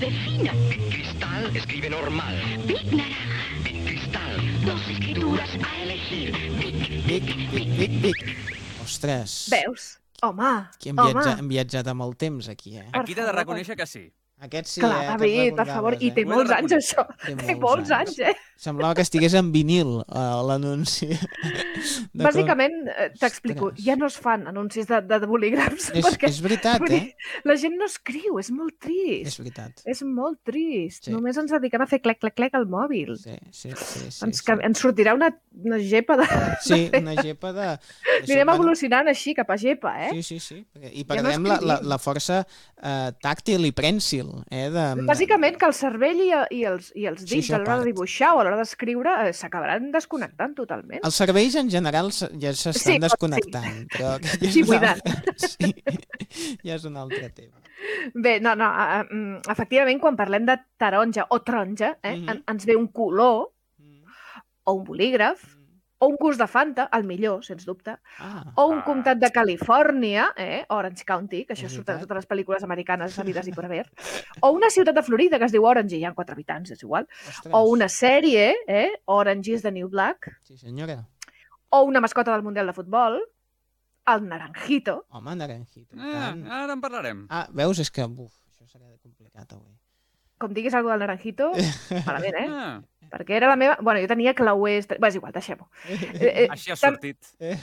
Defina. Big Cristal escribe normal. Big Naranja. Big Cristal. Dos escrituras a elegir. Vic. Ostres. Veus? Home, Aquí home. hem viatjat amb el temps, aquí, eh? Aquí t'he de reconèixer que sí. Aquest sí, Clar, David, per favor. I té molts anys, això. Té molts anys, eh? Semblava que estigués en vinil, l'anunci. Bàsicament, t'explico, ja no es fan anuncis de bolígrafs. És veritat, eh? La gent no escriu, és molt trist. És veritat. És molt trist. Sí. Només ens dediquem a fer clec al mòbil. Sí. Ens sortirà una gepa de... Sí, una gepa de... Anirem evolucionant així, cap a gepa, eh? Sí. I perdrem la força tàctil i prènsil. Bàsicament que el cervell i els dits a l'hora de dibuixar o a l'hora d'escriure s'acabaran desconnectant totalment. Els cervells en general ja s'estan desconnectant. Però sí, buidant. Sí, ja és un altre tema. Bé, no, efectivament, quan parlem de taronja o taronja, ens ve un color o un bolígraf o un gust de Fanta, el millor, sens dubte, o un comtat de Califòrnia, Orange County, que això surt a totes les pel·lícules americanes sabides i per haver, o una ciutat de Florida que es diu Orange i hi ha 4 habitants, és igual, o una sèrie, Orange is the New Black, sí, senyora, o una mascota del Mundial de Futbol, el Naranjito. Home, Naranjito. Ara en parlarem. Veus? És que, això serà complicat avui. Com diguis alguna del Naranjito, malament, Perquè era la meva... Bueno, jo tenia clauers... És igual, deixem-ho. Així ha sortit.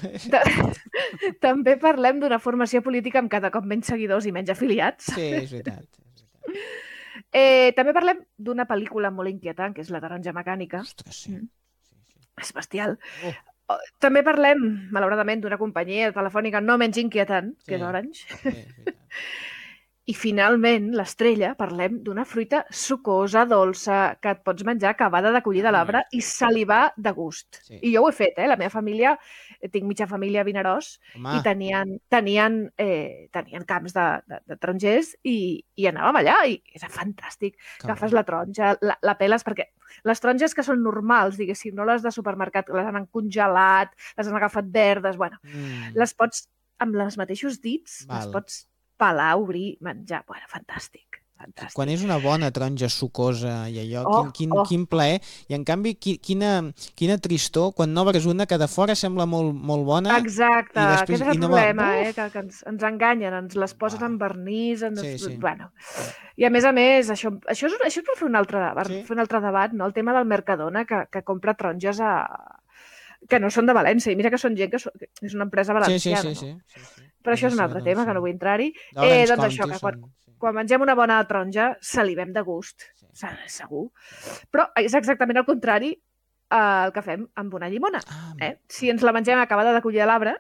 També parlem d'una formació política amb cada cop menys seguidors i menys afiliats. Sí, és veritat. També parlem d'una pel·lícula molt inquietant, que és La taronja mecànica. Ostres, sí. És bestial. També parlem, malauradament, d'una companyia telefònica no menys inquietant, que és Orange. Sí, és veritat. I finalment, l'estrella, parlem d'una fruita sucosa, dolça, que et pots menjar acabada de collir de l'arbre i salivar de gust. Sí. I jo ho he fet, La meva família, tinc mitja família a Vinaròs, i tenien camps de tarongers i anàvem allà i era fantàstic. Agafes la taronja, la peles, perquè les taronges que són normals, diguéssim, no les de supermercat, les han congelat, les han agafat verdes, bueno, les pots, amb els mateixos dits, les pots pelar, obrir, menjar. Bueno, fantàstic. Quan és una bona taronja sucosa i allò, quin plaer. I en canvi, quina tristor quan n'obres una que de fora sembla molt bona. Exacte, aquest és el problema, que ens enganyen, ens les posen en vernís, bueno. I a més, això és per fer un altre debat, no? El tema del Mercadona, que compra taronges que no són de València, i mira que són gent que és una empresa valenciana, no? Però això és un altre tema, que no vull entrar-hi. Doncs això, que quan mengem una bona taronja, salivem de gust, segur. Però és exactament el contrari el que fem amb una llimona. Si ens la mengem acabada de collir a l'arbre,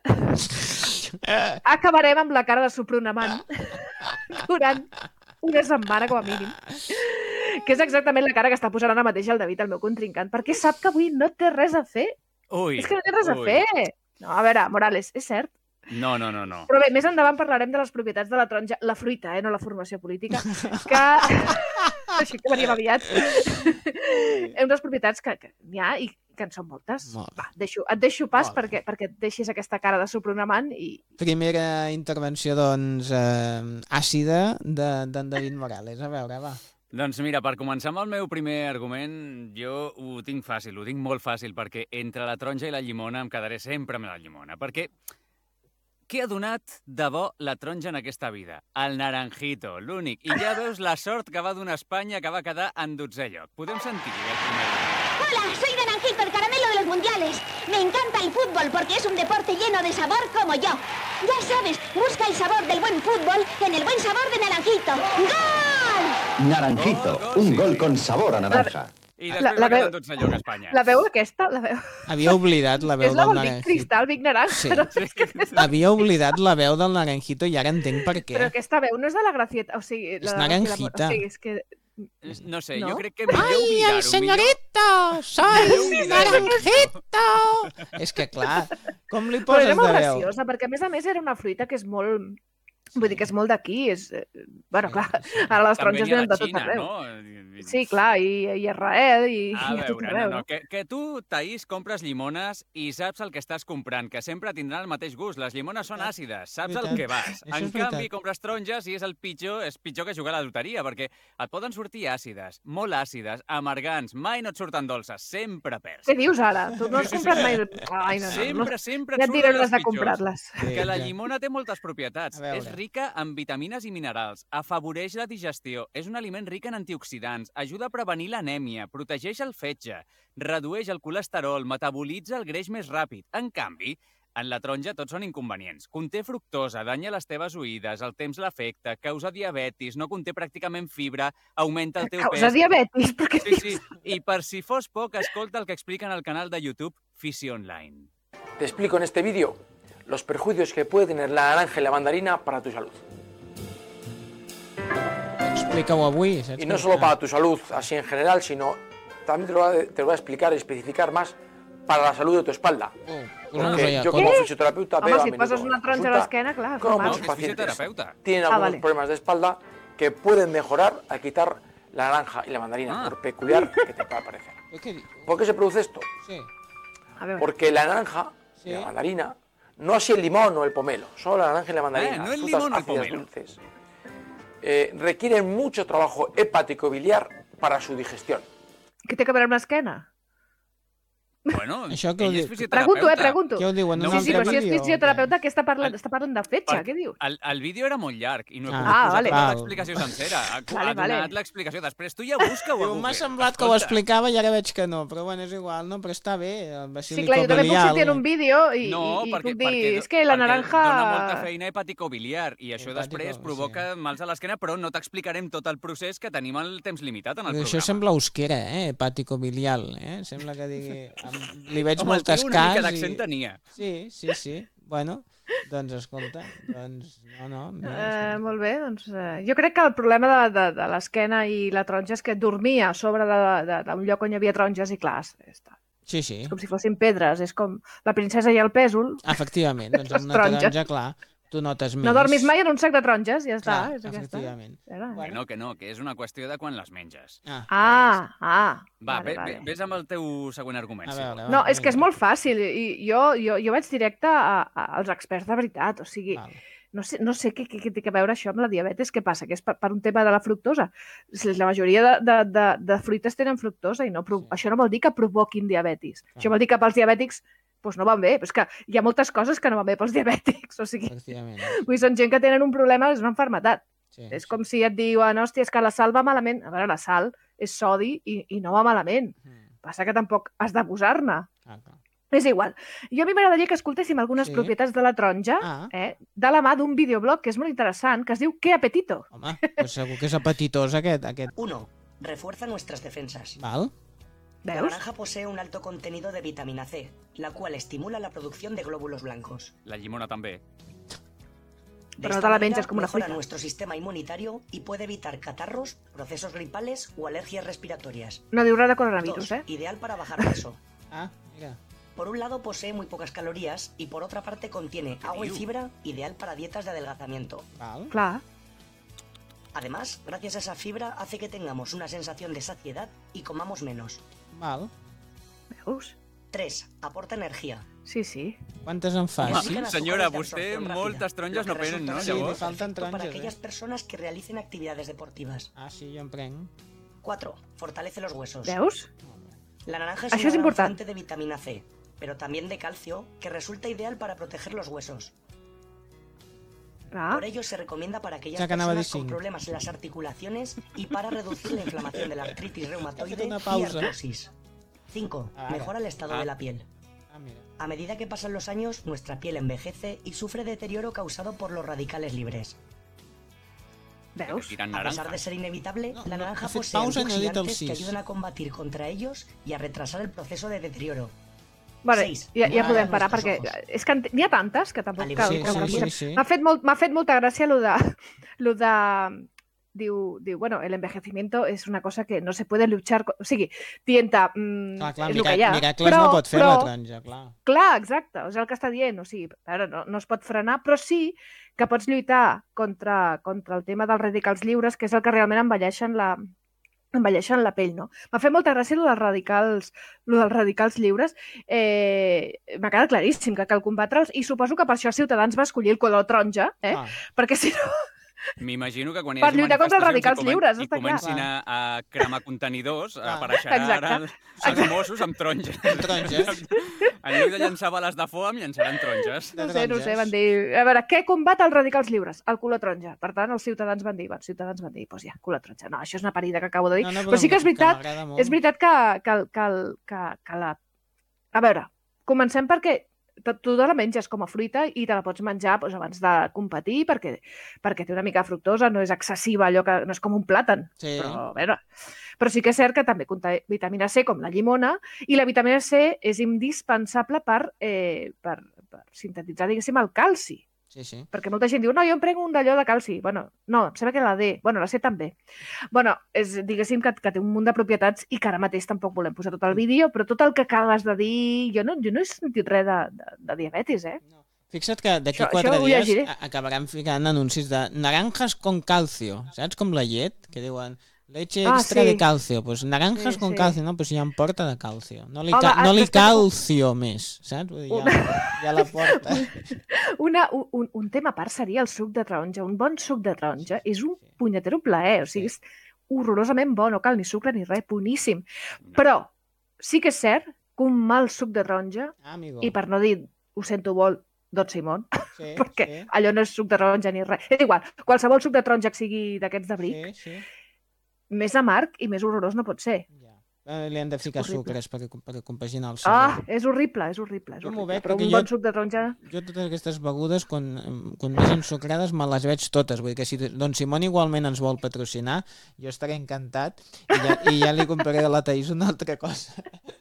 acabarem amb la cara de supronamant durant una setmana, com a mínim. Que és exactament la cara que està posant ara mateix el David, el meu contrincant, perquè sap que avui no té res a fer. És que no té res a fer. No, a veure, Morales, és cert. No. Però bé, més endavant parlarem de les propietats de la taronja, la fruita, no la formació política, que... Així que veníem aviat. Unes propietats que n'hi ha i que en són moltes. Va, et deixo pas perquè et deixis aquesta cara de supronamant i... Primera intervenció, doncs, àcida d'en David Morales. A veure, va. Doncs mira, per començar amb el meu primer argument, jo ho tinc fàcil, ho tinc molt fàcil, perquè entre la taronja i la llimona em quedaré sempre amb la llimona, perquè... Què ha donat de bo la taronja en aquesta vida? El Naranjito, l'únic. I ja veus la sort que va donar Espanya, que va quedar en 12è lloc. Podem sentir el primer. Hola, soy Naranjito, el caramelo de los mundiales. Me encanta el fútbol porque es un deporte lleno de sabor como yo. Ya sabes, busca el sabor del buen fútbol en el buen sabor de Naranjito. ¡Gol! Naranjito, un gol con sabor a naranja. I després va quedar en 12è lloc a Espanya. La veu aquesta? Havia oblidat la veu del Naranjito. És la Big Cristal, Big Naranja. Havia oblidat la veu del Naranjito i ara entenc per què. Però aquesta veu no és de la Gracieta, o sigui... És Naranjita. És que... No sé, jo crec que millor oblidar-ho. ¡Ay, el señorito! ¡Soy Naranjito! És que, clar, com li poses de veu? Però era molt graciosa, perquè a més era una fruita que és molt... Vull dir que és molt d'aquí, és... Bueno, clar, ara les taronges venen de tot arreu. No? Sí, clar, i Israel i a a tot veure, arreu. no. Que tu, Taís, compres llimones i saps el que estàs comprant, que sempre tindran el mateix gust. Les llimones són àcides, saps el que vas. En canvi, compres taronges i és pitjor que jugar a la loteria, perquè et poden sortir àcides, molt àcides, amargants, mai no et surten dolces, sempre perds. Què dius ara? Tu no has comprat mai... Ai, no. Sempre Ja et surten et diré les les de pitjors. comprar-les. Que la llimona té moltes propietats. És rica en vitamines i minerals, afavoreix la digestió, és un aliment ric en antioxidants, ajuda a prevenir l'anèmia, protegeix el fetge, redueix el colesterol, metabolitza el greix més ràpid. En canvi, en la taronja tots són inconvenients. Conté fructosa, danya les teves oïdes, el temps l'afecta, causa diabetis, no conté pràcticament fibra, augmenta el teu pes... Causa diabetis? Per què Sí. I per si fos poc, escolta el que explica en el canal de YouTube Fisio Online. Te explico en este vídeo los perjuicios que puede tener la naranja y la mandarina para tu salud. Explica-ho avui. Y no solo para tu salud así en general, sino también te lo voy a explicar y especificar más para la salud de tu espalda. Porque yo como fisioterapeuta veo a si menudo poses una taronja a l'esquena, clar, como mal. muchos pacientes tienen algunos problemas de espalda que pueden mejorar al quitar la naranja y la mandarina, por peculiar que te pueda parecer. ¿Por qué se produce esto? Porque la naranja y la mandarina, no así el limón o el pomelo, solo la naranja y la mandarina, no el frutas limón o el ácidas pomelo. dulces, requieren mucho trabajo hepático-biliar para su digestión. Què té que veure amb l'esquena? Bueno, Això que ell és diu- fisioterapeuta. Pregunto. Què ho diuen? No, En un Sí, altre però si és vídeo, fisioterapeuta, què està parlant de fetge? Què dius? El vídeo era molt llarg i no he Ah, pogut posar vale. tota l'explicació sencera. Ha Vale. donat l'explicació. Després tu ja busca-ho a Diu, Google. m'ha semblat que ho explicava i ara veig que no, però bueno, és igual, no? Però està bé, el Sí, basílico clar, jo també puc biliar. sortir en un vídeo i perquè, puc dir, és que la naranja... dona molta feina hepatico-biliar i això Hepàtico, després provoca mals a l'esquena, però no t'explicarem tot el procés que tenim el temps limitat en el Això programa. sembla euskera, hepàtico-biliar, Sembla que digui... Li veig Home, el moltes tio una mica cas d'accent tenia. Sí. Bueno, doncs escolta, Molt bé, doncs jo crec que el problema de l'esquena i la taronja és que dormia a sobre d'un lloc on hi havia taronges i clar, Sí. és com si fossin pedres, és com la princesa i el pèsol. Efectivament, doncs amb una taronges. taronja, clar, tu notes més. No dormis mai en un sac de taronges, ja està. Clar, És aquesta. efectivament. Que no, que és una qüestió de quan les menges. Va, vale. Ves amb el teu següent argument. No, és que és molt fàcil. I jo vaig directe als experts de veritat. O sigui, no sé què té a veure això amb la diabetes. Què passa? Que és per un tema de la fructosa. La majoria de fruites tenen fructosa i això no vol dir que provoquin diabetis. Això vol dir que pels diabètics no van bé, però és que hi ha moltes coses que no van bé pels diabètics, o sigui, són gent que tenen un problema, és una malaltia. És com si et diuen, hòstia, és que la sal va malament. A veure, la sal és sodi i no va malament. Passa que tampoc has de posar-ne. És igual. Jo a mi m'agradaria que escoltéssim algunes propietats de la taronja de la mà d'un videoblog que és molt interessant, que es diu Qué apetito. Home, doncs segur que és apetitós aquest. 1. Refuerza nuestras defensas. Val. La naranja posee un alto contenido de vitamina C, la cual estimula la producción de glóbulos blancos. La llimona també. Però no te la menges com una mejora fruita. nuestro sistema inmunitario y puede evitar catarros, procesos gripales o alergias respiratorias. No diu res de coronavirus, 2. Ideal para bajar peso. Mira. Por un lado posee muy pocas calorías y por otra parte contiene agua y fibra, ideal para dietas de adelgazamiento. Clar. Además, gracias a esa fibra hace que tengamos una sensación de saciedad y comamos menos. Val. Veus? 3. Aporta energía. Sí. Quantes en fas? Senyora, vostè moltes taronges no prenen, no? Sí, li falten Para taronges. aquellas personas que realicen actividades deportivas. Sí, jo en prenc. 4. Fortalece los huesos. Veus? La naranja es Això una és gran important. fuente de vitamina C, pero también de calcio, que resulta ideal para proteger los huesos. Por ello se recomienda para aquellas Ja que anava a dir personas con 5. problemas en las articulaciones y para reducir la inflamación de la artritis reumatoide una y pausa. artrosis. 5. Mejora el estado de la piel. A medida que pasan los años, nuestra piel envejece y sufre deterioro causado por los radicales libres. Veus? A pesar de ser inevitable, la naranja ha fet posee pausa i no ha dit el antioxidantes que 6. ayudan a combatir contra ellos y a retrasar el proceso de deterioro. Vale, 6. ja podem parar, Nuestros perquè ojos. és que n'hi ha tantes que tampoc cal. Sí, sí, sí. M'ha fet molta gràcia lo de diu, bueno, el envejecimiento es una cosa que no se puede luchar... O sigui, tienta, Clar, és el que hi ha. miracles no pot fer la taronja, clar. Clar, exacte, és el que està dient. O sigui, ara no es pot frenar, però sí que pots lluitar contra el tema dels radicals lliures, que és el que realment envelleixen la envelleixen la pell, no? M'ha fet molta gràcia dels radicals lliures. M'ha quedat claríssim que cal combatre'ls i suposo que per això Ciutadans va escollir el color taronja, perquè si no... M'imagino que quan hi hagi manifestacions i comencin a cremar contenidors, apareixeran ara els Mossos amb taronges. En lloc de llançar bales de foam, llançaran taronges. No sé, van dir... A veure, què combat els radicals lliures? El color taronja. Per tant, els ciutadans van dir, doncs ja, color taronja. No, això és una parida que acabo de dir. Però sí que és veritat que la... A veure, comencem perquè tu te la menges com a fruita i te la pots menjar abans de competir perquè té una mica fructosa, no és excessiva, allò que no és com un plàtan. Però sí que és cert que també conté vitamina C, com la llimona, i la vitamina C és indispensable per sintetitzar, diguéssim, el calci. Sí. Perquè molta gent diu, no, jo em prenc un d'allò de calci. Bueno, no, em sembla que la D. Bueno, la C també. Bueno, diguéssim que té un munt de propietats i que ara mateix tampoc volem posar tot el vídeo, però tot el que acabes de dir... Jo no he sentit res de diabetis, No. Fixa't que d'aquí 4 dies acabaran ficant anuncis de naranjas con calcio, saps? Com la llet, que diuen... Leche extra de calcio, pues naranjas con calcio, no? Pues ja en porta de calcio. No li calcio més, saps? Vull dir, ja la porta. Un tema a part seria el suc de taronja. Un bon suc de taronja és un punyetero plaer, o sigui, és horrorosament bo, no cal ni sucre ni res, boníssim. Però sí que és cert que un mal suc de taronja, i per no dir, ho sento molt, Don Simón, perquè allò no és suc de taronja ni res. És igual, qualsevol suc de taronja que sigui d'aquests de bric, més amarg i més horrorós no pot ser. Li han de ficar sucres per compaginar el sabor. És horrible. Però un bon suc de taronja... Jo totes aquestes begudes, quan més ensucrades, me les veig totes. Vull dir que si Don Simón igualment ens vol patrocinar, jo estaré encantat i ja li compraré a la Thaís una altra cosa.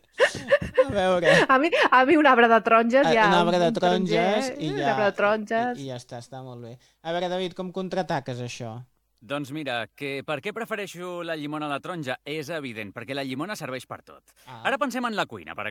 A veure... A mi un arbre de taronges ja... Un arbre de taronges i ja està molt bé. A veure, David, com contraataques això? Doncs mira, per què prefereixo la llimona a la taronja? És evident, perquè la llimona serveix per tot. Ara pensem en la cuina, per